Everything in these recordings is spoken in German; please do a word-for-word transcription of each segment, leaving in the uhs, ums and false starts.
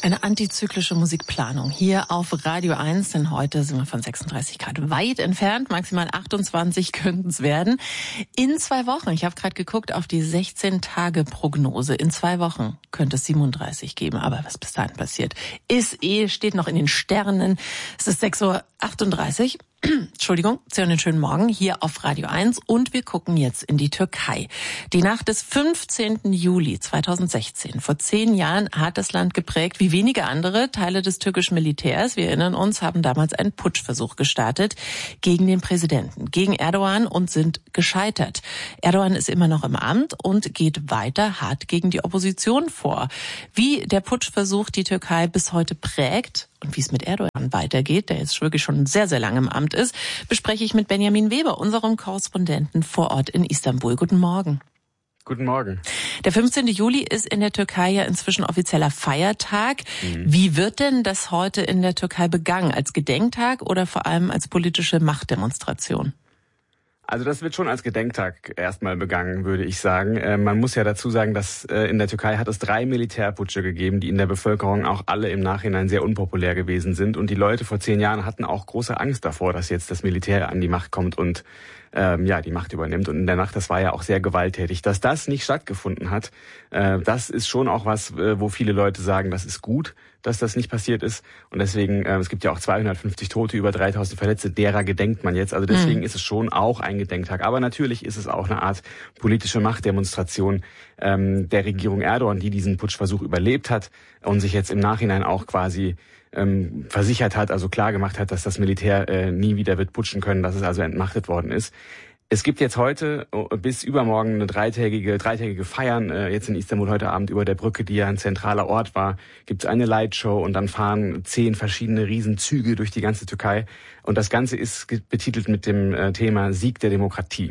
Eine antizyklische Musikplanung hier auf Radio eins, denn heute sind wir von sechsunddreißig Grad weit entfernt, maximal achtundzwanzig könnten es werden. In zwei Wochen, ich habe gerade geguckt auf die sechzehn-Tage-Prognose, in zwei Wochen könnte es siebenunddreißig geben, aber was bis dahin passiert, ist eh, steht noch in den Sternen. Es ist sechs Uhr achtunddreißig. Entschuldigung, Sie hören den schönen Morgen hier auf Radio eins und wir gucken jetzt in die Türkei. Die Nacht des fünfzehnten Juli zweitausendsechzehn, vor zehn Jahren, hat das Land geprägt, wie wenige andere Teile des türkischen Militärs. Wir erinnern uns, haben damals einen Putschversuch gestartet gegen den Präsidenten, gegen Erdogan und sind gescheitert. Erdogan ist immer noch im Amt und geht weiter hart gegen die Opposition vor. Wie der Putschversuch die Türkei bis heute prägt und wie es mit Erdogan weitergeht, der jetzt wirklich schon sehr, sehr lange im Amt ist, bespreche ich mit Benjamin Weber, unserem Korrespondenten vor Ort in Istanbul. Guten Morgen. Guten Morgen. Der fünfzehnte Juli ist in der Türkei ja inzwischen offizieller Feiertag. Mhm. Wie wird denn das heute in der Türkei begangen? Als Gedenktag oder vor allem als politische Machtdemonstration? Also das wird schon als Gedenktag erstmal begangen, würde ich sagen. Äh, man muss ja dazu sagen, dass äh, in der Türkei hat es drei Militärputsche gegeben, die in der Bevölkerung auch alle im Nachhinein sehr unpopulär gewesen sind. Und die Leute vor zehn Jahren hatten auch große Angst davor, dass jetzt das Militär an die Macht kommt und ähm, ja die Macht übernimmt. Und in der Nacht, das war ja auch sehr gewalttätig. Dass das nicht stattgefunden hat, äh, das ist schon auch was, äh, wo viele Leute sagen, das ist gut, dass das nicht passiert ist. Und deswegen, äh, es gibt ja auch zweihundertfünfzig Tote, über dreitausend Verletzte, derer gedenkt man jetzt. Also deswegen mhm. ist es schon auch ein Gedenktag. Aber natürlich ist es auch eine Art politische Machtdemonstration ähm, der Regierung Erdogan, die diesen Putschversuch überlebt hat und sich jetzt im Nachhinein auch quasi ähm, versichert hat, also klar gemacht hat, dass das Militär äh, nie wieder wird putschen können, dass es also entmachtet worden ist. Es gibt jetzt heute bis übermorgen eine dreitägige, dreitägige Feiern. Jetzt in Istanbul heute Abend über der Brücke, die ja ein zentraler Ort war, gibt es eine Lightshow und dann fahren zehn verschiedene Riesenzüge durch die ganze Türkei. Und das Ganze ist betitelt mit dem Thema Sieg der Demokratie.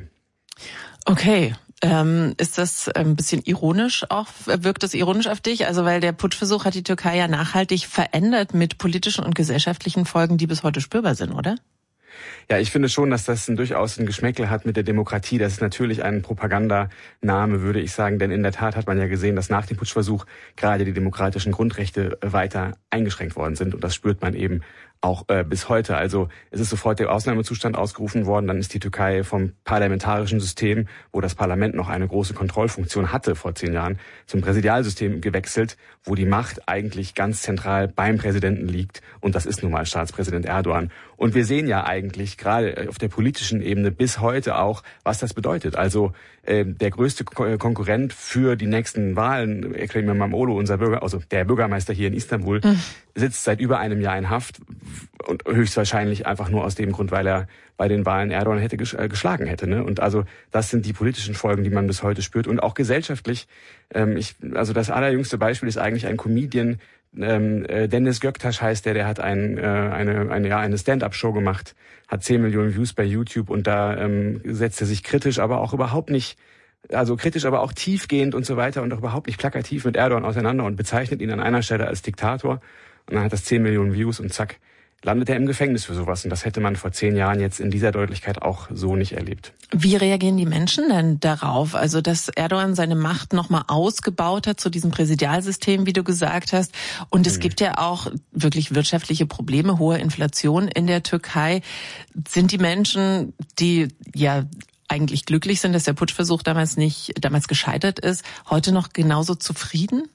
Okay. Ähm, ist das ein bisschen ironisch auch, wirkt das ironisch auf dich? Also weil der Putschversuch hat die Türkei ja nachhaltig verändert mit politischen und gesellschaftlichen Folgen, die bis heute spürbar sind, oder? Ja, ich finde schon, dass das ein, durchaus ein Geschmäckle hat mit der Demokratie. Das ist natürlich ein Propagandaname, würde ich sagen. Denn in der Tat hat man ja gesehen, dass nach dem Putschversuch gerade die demokratischen Grundrechte weiter eingeschränkt worden sind. Und das spürt man eben auch äh, bis heute. Also es ist sofort der Ausnahmezustand ausgerufen worden. Dann ist die Türkei vom parlamentarischen System, wo das Parlament noch eine große Kontrollfunktion hatte vor zehn Jahren, zum Präsidialsystem gewechselt, wo die Macht eigentlich ganz zentral beim Präsidenten liegt. Und das ist nun mal Staatspräsident Erdogan. Und wir sehen ja eigentlich gerade auf der politischen Ebene bis heute auch, was das bedeutet. Also äh, der größte Ko- Konkurrent für die nächsten Wahlen, Ekrem İmamoğlu, unser Bürger, also der Bürgermeister hier in Istanbul, mhm. sitzt seit über einem Jahr in Haft und höchstwahrscheinlich einfach nur aus dem Grund, weil er bei den Wahlen Erdogan hätte geschlagen hätte. Ne? Und also das sind die politischen Folgen, die man bis heute spürt. Und auch gesellschaftlich, ähm, ich, also das allerjüngste Beispiel ist eigentlich ein Comedian, ähm, äh, Dennis Göktaş heißt der, der hat ein, äh, eine, eine, ja, eine Stand-up-Show gemacht, hat zehn Millionen Views bei YouTube und da ähm, setzt er sich kritisch, aber auch überhaupt nicht, also kritisch, aber auch tiefgehend und so weiter und auch überhaupt nicht plakativ mit Erdogan auseinander und bezeichnet ihn an einer Stelle als Diktator. Und dann hat das zehn Millionen Views und zack, landet er im Gefängnis für sowas. Und das hätte man vor zehn Jahren jetzt in dieser Deutlichkeit auch so nicht erlebt. Wie reagieren die Menschen denn darauf? Also, dass Erdogan seine Macht nochmal ausgebaut hat zu diesem Präsidialsystem, wie du gesagt hast. Und es mhm. gibt ja auch wirklich wirtschaftliche Probleme, hohe Inflation in der Türkei. Sind die Menschen, die ja eigentlich glücklich sind, dass der Putschversuch damals nicht, damals gescheitert ist, heute noch genauso zufrieden?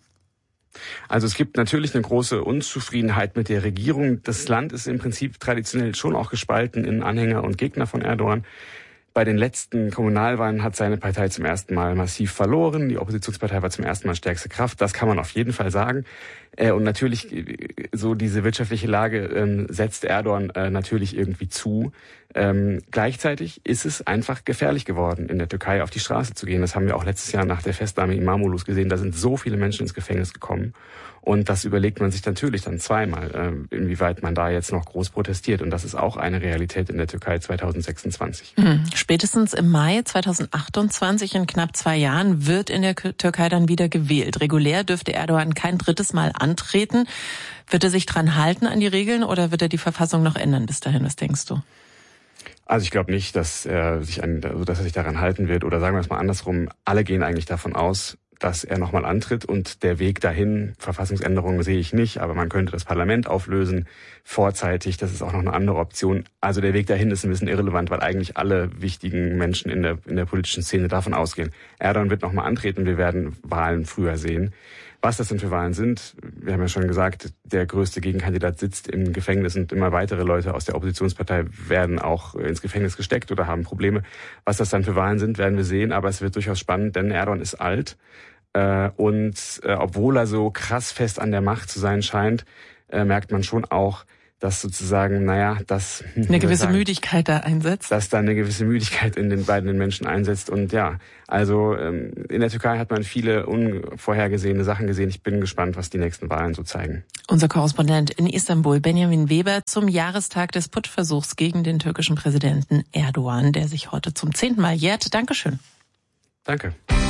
Also es gibt natürlich eine große Unzufriedenheit mit der Regierung. Das Land ist im Prinzip traditionell schon auch gespalten in Anhänger und Gegner von Erdogan. Bei den letzten Kommunalwahlen hat seine Partei zum ersten Mal massiv verloren. Die Oppositionspartei war zum ersten Mal stärkste Kraft. Das kann man auf jeden Fall sagen. Und natürlich, so diese wirtschaftliche Lage setzt Erdogan natürlich irgendwie zu. Ähm, gleichzeitig ist es einfach gefährlich geworden, in der Türkei auf die Straße zu gehen. Das haben wir auch letztes Jahr nach der Festnahme İmamoğlu's gesehen. Da sind so viele Menschen ins Gefängnis gekommen. Und das überlegt man sich natürlich dann zweimal, äh, inwieweit man da jetzt noch groß protestiert. Und das ist auch eine Realität in der Türkei zweitausendsechsundzwanzig. Mhm. Spätestens im Mai zweitausendachtundzwanzig, in knapp zwei Jahren, wird in der Türkei dann wieder gewählt. Regulär dürfte Erdogan kein drittes Mal antreten. Wird er sich dran halten an die Regeln oder wird er die Verfassung noch ändern bis dahin? Was denkst du? Also ich glaube nicht, dass er sich an, also dass er sich daran halten wird. Oder sagen wir es mal andersrum, alle gehen eigentlich davon aus, dass er nochmal antritt. Und der Weg dahin, Verfassungsänderungen sehe ich nicht, aber man könnte das Parlament auflösen, vorzeitig, das ist auch noch eine andere Option. Also der Weg dahin ist ein bisschen irrelevant, weil eigentlich alle wichtigen Menschen in der, in der politischen Szene davon ausgehen. Erdogan wird nochmal antreten, wir werden Wahlen früher sehen. Was das denn für Wahlen sind, wir haben ja schon gesagt, der größte Gegenkandidat sitzt im Gefängnis und immer weitere Leute aus der Oppositionspartei werden auch ins Gefängnis gesteckt oder haben Probleme. Was das dann für Wahlen sind, werden wir sehen, aber es wird durchaus spannend, denn Erdogan ist alt äh, und äh, obwohl er so krass fest an der Macht zu sein scheint, äh, merkt man schon auch, dass sozusagen, naja, dass... Eine gewisse sagen, Müdigkeit da einsetzt. Dass da eine gewisse Müdigkeit in den beiden Menschen einsetzt. Und ja, also ähm, in der Türkei hat man viele unvorhergesehene Sachen gesehen. Ich bin gespannt, was die nächsten Wahlen so zeigen. Unser Korrespondent in Istanbul, Benjamin Weber, zum Jahrestag des Putschversuchs gegen den türkischen Präsidenten Erdogan, der sich heute zum zehnten Mal jährt. Dankeschön. Danke.